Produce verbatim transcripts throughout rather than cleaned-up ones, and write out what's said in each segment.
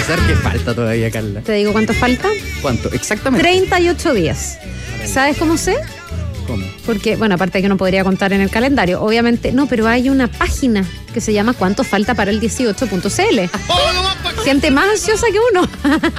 pensar que falta todavía, Carla. ¿Te digo cuánto falta? ¿Cuánto? Exactamente. treinta y ocho días. ¿Sabes cómo sé? ¿Cómo? Porque, bueno, aparte de que no podría contar en el calendario, obviamente, no, pero hay una página que se llama ¿Cuánto falta para el dieciocho punto c l? Gente más ansiosa que uno.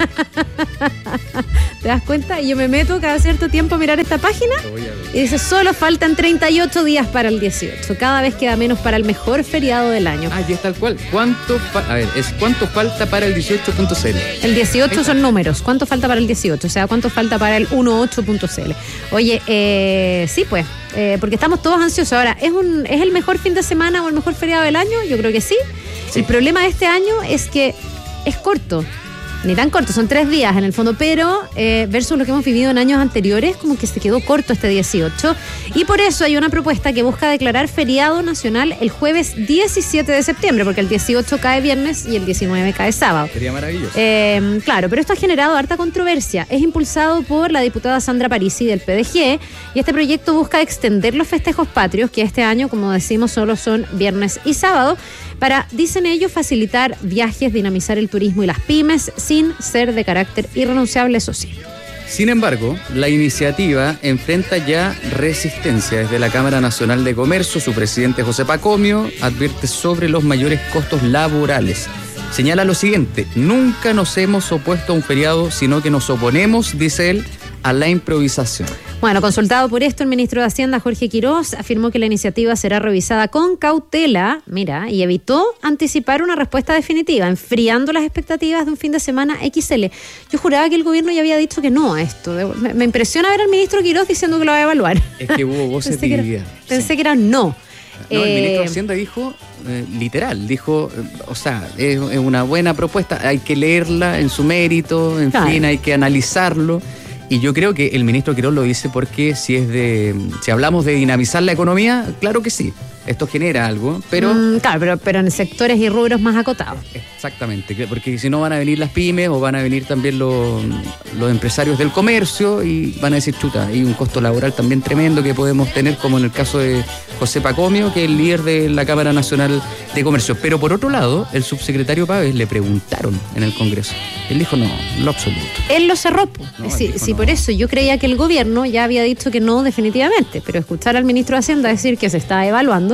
¿Te das cuenta? Y yo me meto cada cierto tiempo a mirar esta página y dice, solo faltan treinta y ocho días para el dieciocho. Cada vez queda menos para el mejor feriado del año. Ah, ya es tal cual. ¿Cuánto fa- a ver, es cuánto falta para el dieciocho punto c l? El dieciocho son números. ¿Cuánto falta para el dieciocho? O sea, ¿cuánto falta para el dieciocho punto c l? Oye, eh, sí, pues, eh, porque estamos todos ansiosos. Ahora, ¿es, un, ¿es el mejor fin de semana o el mejor feriado del año? Yo creo que sí. Sí. El problema de este año es que es corto. Ni tan corto, son tres días en el fondo, pero eh, versus lo que hemos vivido en años anteriores, como que se quedó corto este dieciocho. Y por eso hay una propuesta que busca declarar feriado nacional el jueves diecisiete de septiembre, porque el dieciocho cae viernes y el diecinueve cae sábado. Sería maravilloso. Eh, claro, pero esto ha generado harta controversia. Es impulsado por la diputada Sandra Parisi del P D G y este proyecto busca extender los festejos patrios, que este año, como decimos, solo son viernes y sábado, para, dicen ellos, facilitar viajes, dinamizar el turismo y las pymes sin ser de carácter irrenunciable, eso sí. Sin embargo, la iniciativa enfrenta ya resistencia desde la Cámara Nacional de Comercio. Su presidente José Pacomio advierte sobre los mayores costos laborales. Señala lo siguiente: nunca nos hemos opuesto a un feriado, sino que nos oponemos, dice él, a la improvisación. Bueno, consultado por esto, el ministro de Hacienda, Jorge Quirós, afirmó que la iniciativa será revisada con cautela, mira, y evitó anticipar una respuesta definitiva, enfriando las expectativas de un fin de semana equis ele. Yo juraba que el gobierno ya había dicho que no a esto. Me, me impresiona ver al ministro Quirós diciendo que lo va a evaluar. Es que hubo voces pensé divididas. Que era, pensé Sí. que era no. No, el ministro de Eh, Hacienda dijo, eh, literal, dijo, eh, o sea, es, es una buena propuesta, hay que leerla en su mérito, en Claro. fin, hay que analizarlo. Y yo creo que el ministro Quirós lo dice porque si es de, si hablamos de dinamizar la economía, claro que sí, esto genera algo, pero... mm, claro, pero, pero en sectores y rubros más acotados. Exactamente, que- porque si no van a venir las pymes o van a venir también los, los empresarios del comercio y van a decir, chuta, hay un costo laboral también tremendo que podemos tener, como en el caso de José Pacomio, que es el líder de la Cámara Nacional de Comercio. Pero por otro lado, el subsecretario Pávez le preguntaron en el Congreso. Él dijo, no, lo absoluto. Él lo cerró. po. No, él sí, dijo sí, no. por eso yo creía que el gobierno ya había dicho que no definitivamente, pero escuchar al ministro de Hacienda decir que se está evaluando,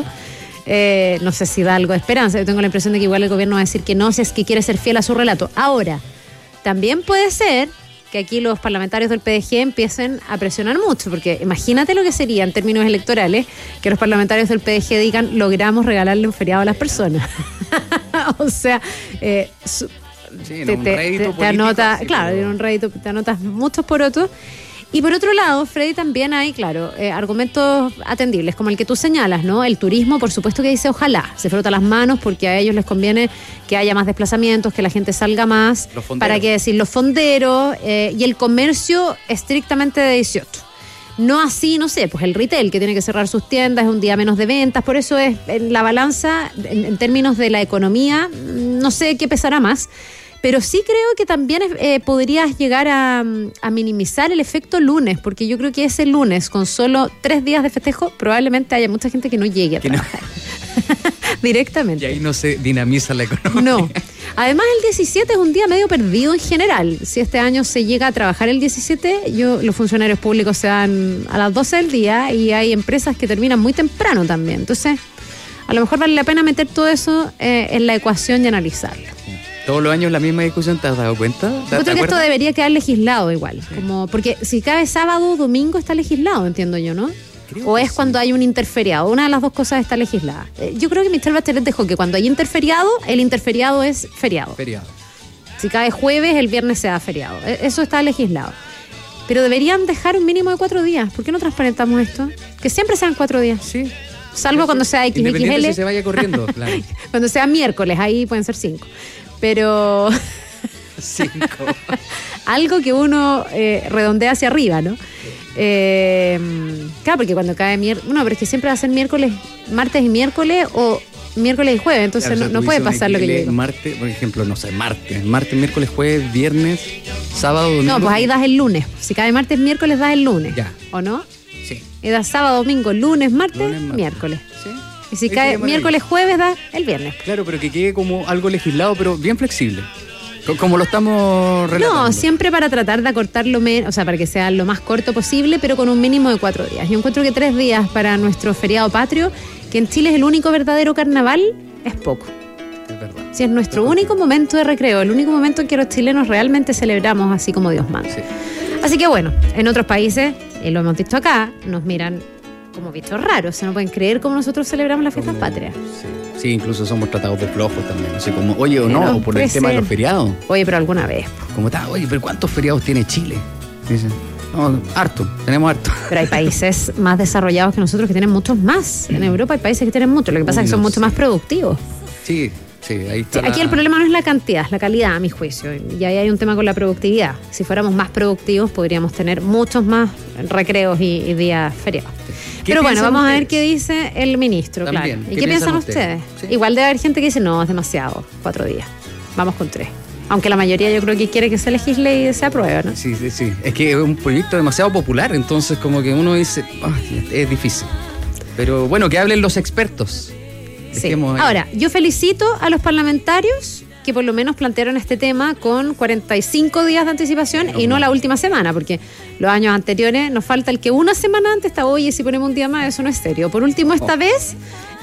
eh, no sé si da algo de esperanza. Yo tengo la impresión de que igual el gobierno va a decir que no, si es que quiere ser fiel a su relato. Ahora, también puede ser que aquí los parlamentarios del P D G empiecen a presionar mucho, porque imagínate lo que sería en términos electorales que los parlamentarios del P D G digan, logramos regalarle un feriado a las personas. O sea, eh, su- Sí, no, te, un te- rédito te- te político, anota, sí, claro, pero- tiene un rédito, te anotas muchos porotos. Y por otro lado, Freddy, también hay, claro, eh, argumentos atendibles, como el que tú señalas, ¿no? El turismo, por supuesto que dice ojalá, se frota las manos porque a ellos les conviene que haya más desplazamientos, que la gente salga más, Los fonderos. para qué decir, los fonderos eh, y el comercio estrictamente de dieciocho. No así, no sé, pues el retail, que tiene que cerrar sus tiendas, es un día menos de ventas, por eso es en la balanza, en, en términos de la economía, no sé qué pesará más. Pero sí creo que también eh, podrías llegar a, a minimizar el efecto lunes, porque yo creo que ese lunes, con solo tres días de festejo, probablemente haya mucha gente que no llegue a Que no. trabajar. Directamente. Y ahí no se dinamiza la economía. No. Además, el diecisiete es un día medio perdido en general. Si este año se llega a trabajar el diecisiete, yo, los funcionarios públicos se dan a las doce del día y hay empresas que terminan muy temprano también. Entonces, a lo mejor vale la pena meter todo eso eh, en la ecuación y analizarlo. Todos los años la misma discusión, ¿te has dado cuenta? ¿Te- Yo te creo que esto acuerdas? debería quedar legislado igual. Como, porque si cabe sábado o domingo está legislado, entiendo yo, ¿no? Creo O que es sí. cuando hay un interferiado. Una de las dos cosas está legislada. Eh, Yo creo que Michelle Bachelet dejó que cuando hay interferiado, el interferiado es feriado. Feriado. Si cae jueves, el viernes se da feriado. E- Eso está legislado. Pero deberían dejar un mínimo de cuatro días. ¿Por qué no transparentamos esto? Que siempre sean cuatro días. Sí. Salvo cuando sea equis equis Independiente ele. si se vaya corriendo, claro. Cuando sea miércoles, ahí pueden ser cinco. Pero Cinco. algo que uno eh, redondea hacia arriba, ¿no? Eh, claro, porque cuando cae miércoles... No, pero es que siempre va a ser miércoles, martes y miércoles o miércoles y jueves. Entonces Claro, o sea, no, no tú puede dices un pasar lo que yo equilibrio, digo. Martes, por ejemplo, no sé, martes. Martes, miércoles, jueves, viernes, sábado, domingo. No, pues ahí das el lunes. Si cae martes, miércoles, das el lunes. Ya. ¿O no? Sí. Y das sábado, domingo, lunes, martes, Lunes, martes. miércoles. Sí. Y si Ahí cae sería miércoles, jueves, das el viernes. Claro, pero que quede como algo legislado, pero bien flexible. Como lo estamos relatando. No, siempre para tratar de acortarlo menos, o sea, para que sea lo más corto posible, pero con un mínimo de cuatro días. Yo encuentro que tres días para nuestro feriado patrio, que en Chile es el único verdadero carnaval, es poco. Es verdad. Si es nuestro es único momento de recreo, el único momento en que los chilenos realmente celebramos así como Dios manda. Sí. Así que bueno, en otros países, y lo hemos visto acá, nos miran como bichos raros, se no pueden creer cómo nosotros celebramos las fiestas patrias. Sí. Sí, incluso somos tratados de flojos también, así como, oye o no, pero por el tema ser. de los feriados. Oye, pero alguna vez. Como está, oye, pero ¿cuántos feriados tiene Chile? Dicen, no, harto, tenemos harto. Pero hay países más desarrollados que nosotros que tienen muchos más. En Europa hay países que tienen muchos, lo que pasa Uy, es que son no mucho sé. más productivos. Sí, sí, ahí está. Sí, aquí la... el problema no es la cantidad, es la calidad, a mi juicio. Y ahí hay un tema con la productividad. Si fuéramos más productivos, podríamos tener muchos más recreos y, y días feriados. Pero bueno, vamos ustedes? a ver qué dice el ministro, También. claro. ¿Y qué, qué piensan ustedes? ustedes? ¿Sí? Igual debe haber gente que dice, no, es demasiado, cuatro días. Vamos con tres. Aunque la mayoría yo creo que quiere que se legisle y se apruebe, ¿no? Sí, sí, sí. Es que es un proyecto demasiado popular, entonces como que uno dice, oh, es difícil. Pero bueno, que hablen los expertos. Sí. Ahora, yo felicito a los parlamentarios que por lo menos plantearon este tema con cuarenta y cinco días de anticipación no, y no la última semana, porque los años anteriores nos falta el que una semana antes está, oye, si ponemos un día más, eso no es serio. Por último, esta oh. vez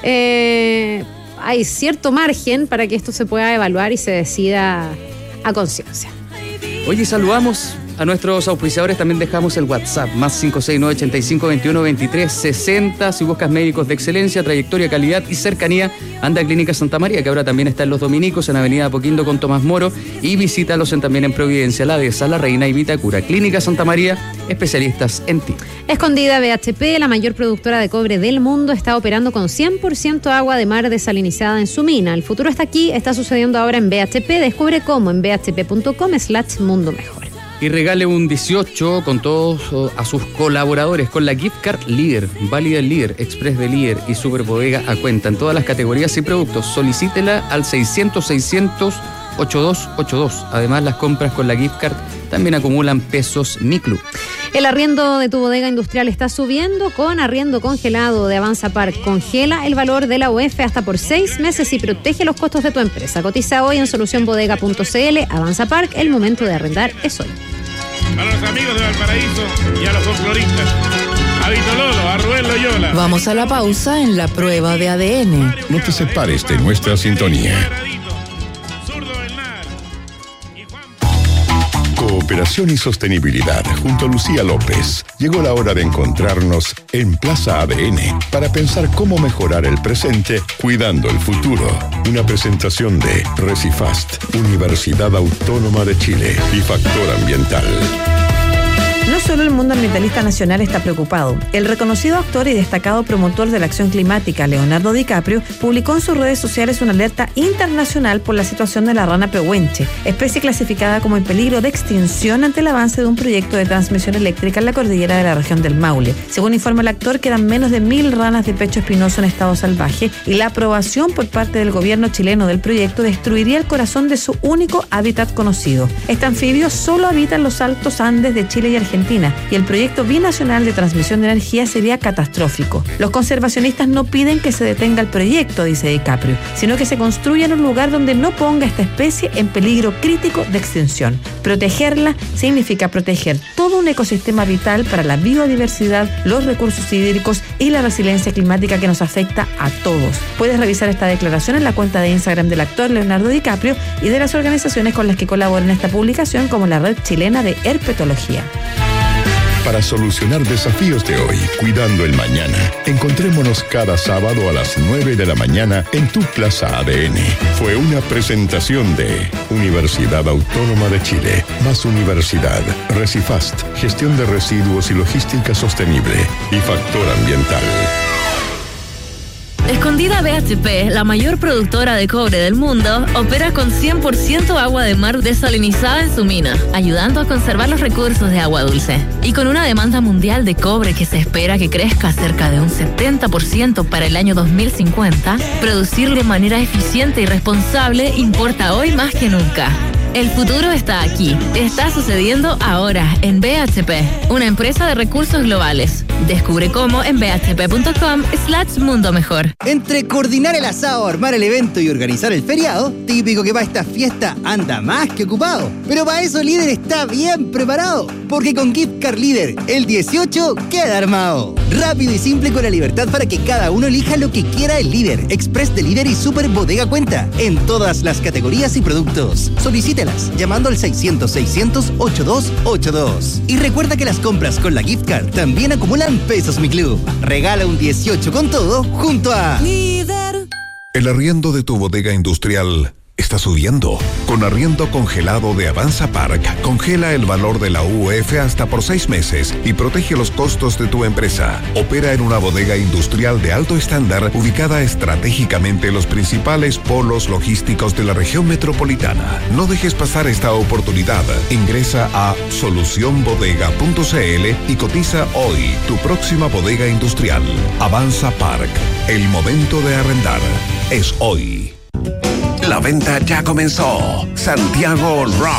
eh, hay cierto margen para que esto se pueda evaluar y se decida a conciencia. Oye, saludamos a nuestros auspiciadores, también dejamos el WhatsApp, más cinco seis nueve, ochenta y cinco, veintiuno, veintitrés, sesenta. Si buscas médicos de excelencia, trayectoria, calidad y cercanía, anda a Clínica Santa María, que ahora también está en Los Dominicos, en Avenida Apoquindo con Tomás Moro, y visítalos en, también en Providencia, La Dehesa, La Reina y Vitacura. Clínica Santa María, especialistas en ti. Escondida B H P, la mayor productora de cobre del mundo, está operando con cien por ciento agua de mar desalinizada en su mina. El futuro está aquí, está sucediendo ahora en B H P. Descubre cómo en bhp.com slash mundo mejor. Y regale un dieciocho con todos a sus colaboradores con la gift card Líder, válida el Líder, Express de Líder y Super Bodega a cuenta en todas las categorías y productos. Solicítela al seiscientos, seiscientos, ochenta y dos ochenta y dos. Además, las compras con la gift card también acumulan pesos Mi Club. El arriendo de tu bodega industrial está subiendo con arriendo congelado de Avanza Park. Congela el valor de la U E F hasta por seis meses y protege los costos de tu empresa. Cotiza hoy en solución bodega punto c l. Avanza Park, el momento de arrendar es hoy. A los amigos de Valparaíso y a los folcloristas. A Vito Lolo, a Rubén Loyola. Vamos a la pausa en la prueba de A D N. No te separes de nuestra sintonía. Cooperación y sostenibilidad junto a Lucía López. Llegó la hora de encontrarnos en Plaza A D N para pensar cómo mejorar el presente cuidando el futuro. Una presentación de Recifast, Universidad Autónoma de Chile y Factor Ambiental. No solo el mundo ambientalista nacional está preocupado. El reconocido actor y destacado promotor de la acción climática, Leonardo DiCaprio, publicó en sus redes sociales una alerta internacional por la situación de la rana pehuenche, especie clasificada como en peligro de extinción ante el avance de un proyecto de transmisión eléctrica en la cordillera de la región del Maule. Según informa el actor, quedan menos de mil ranas de pecho espinoso en estado salvaje y la aprobación por parte del gobierno chileno del proyecto destruiría el corazón de su único hábitat conocido. Este anfibio solo habita en los altos Andes de Chile y Argentina. Argentina y el proyecto binacional de transmisión de energía sería catastrófico. Los conservacionistas no piden que se detenga el proyecto, dice DiCaprio, sino que se construya en un lugar donde no ponga esta especie en peligro crítico de extinción. Protegerla significa proteger todo un ecosistema vital para la biodiversidad, los recursos hídricos y la resiliencia climática que nos afecta a todos. Puedes revisar esta declaración en la cuenta de Instagram del actor Leonardo DiCaprio y de las organizaciones con las que colaboran en esta publicación, como la Red Chilena de Herpetología. Para solucionar desafíos de hoy, cuidando el mañana, encontrémonos cada sábado a las nueve de la mañana en tu Plaza A D N. Fue una presentación de Universidad Autónoma de Chile, más Universidad, Recifast, Gestión de Residuos y Logística Sostenible y Factor Ambiental. Escondida B H P, la mayor productora de cobre del mundo, opera con cien por ciento agua de mar desalinizada en su mina, ayudando a conservar los recursos de agua dulce. Y con una demanda mundial de cobre que se espera que crezca cerca de un setenta por ciento para el año dos mil cincuenta, producir de manera eficiente y responsable importa hoy más que nunca. El futuro está aquí. Está sucediendo ahora en B H P, una empresa de recursos globales. Descubre cómo en bhp.com slash mundo mejor. Entre coordinar el asado, armar el evento y organizar el feriado, típico que para esta fiesta anda más que ocupado. Pero para eso Líder está bien preparado, porque con Gift Card Líder el dieciocho queda armado. Rápido y simple con la libertad para que cada uno elija lo que quiera el Líder, Express de Líder y Super Bodega Cuenta en todas las categorías y productos. Solicítelas llamando al seiscientos, seiscientos, ochenta y dos ochenta y dos. Y recuerda que las compras con la Gift Card también acumulan pesos Mi Club. Regala un dieciocho con todo junto a Líder. El arriendo de tu bodega industrial está subiendo. Con arriendo congelado de Avanza Park, congela el valor de la U F hasta por seis meses y protege los costos de tu empresa. Opera en una bodega industrial de alto estándar ubicada estratégicamente en los principales polos logísticos de la región metropolitana. No dejes pasar esta oportunidad. Ingresa a solución bodega punto c l y cotiza hoy tu próxima bodega industrial. Avanza Park. El momento de arrendar es hoy. La venta ya comenzó. Santiago Rock.